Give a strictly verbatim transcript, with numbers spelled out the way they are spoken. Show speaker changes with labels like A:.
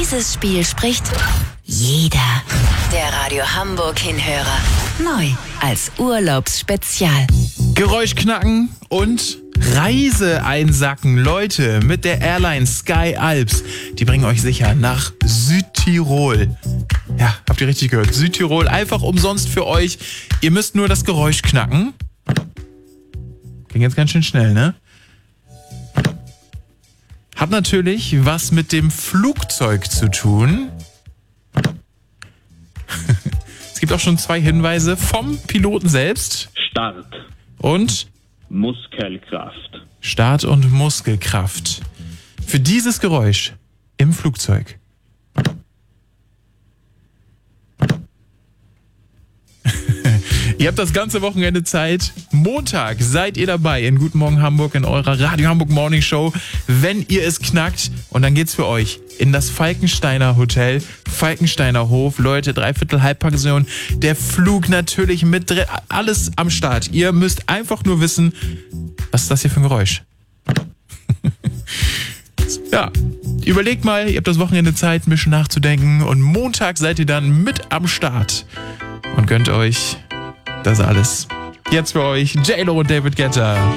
A: dieses Spiel spricht jeder. Der Radio Hamburg Hinhörer. Neu als Urlaubsspezial.
B: Geräusch knacken und Reise einsacken. Leute, mit der Airline Sky Alps. Die bringen euch sicher nach Südtirol. Ja, habt ihr richtig gehört. Südtirol, einfach umsonst für euch. Ihr müsst nur das Geräusch knacken. Ging jetzt ganz schön schnell, ne? Hat natürlich was mit dem Flugzeug zu tun. Es gibt auch schon zwei Hinweise vom Piloten selbst.
C: Start.
B: Und?
C: Muskelkraft.
B: Start und Muskelkraft. Für dieses Geräusch im Flugzeug. Ihr habt das ganze Wochenende Zeit. Montag seid ihr dabei in Guten Morgen Hamburg in eurer Radio Hamburg Morning Show, wenn ihr es knackt. Und dann geht's für euch in das Falkensteiner Hotel, Falkensteiner Hof. Leute, Dreiviertel Halbpension, der Flug natürlich mit drin, alles am Start. Ihr müsst einfach nur wissen, was ist das hier für ein Geräusch? Ja, überlegt mal, ihr habt das Wochenende Zeit, ein bisschen nachzudenken. Und Montag seid ihr dann mit am Start und gönnt euch das alles. Jetzt für euch J-Lo und David Guetta.